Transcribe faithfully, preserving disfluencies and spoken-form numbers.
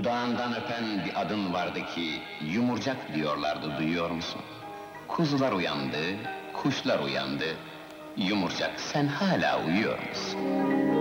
Dudağından öpen bir adın vardı ki, yumurcak diyorlardı, duyuyor musun? Kuzular uyandı, kuşlar uyandı, yumurcak sen hala uyuyor musun?